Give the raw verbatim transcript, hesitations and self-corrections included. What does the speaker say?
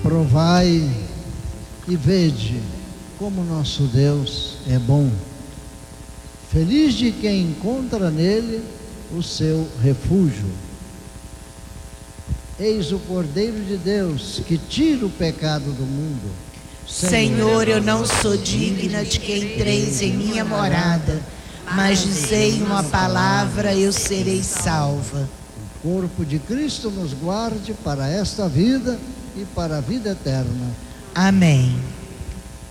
provai e vede como nosso Deus é bom. Feliz de quem encontra nele o seu refúgio. Eis o Cordeiro de Deus que tira o pecado do mundo. Senhor, eu não sou digna de que entreis em minha morada, mas dizei uma palavra, eu serei salva. O corpo de Cristo nos guarde para esta vida e para a vida eterna. Amém.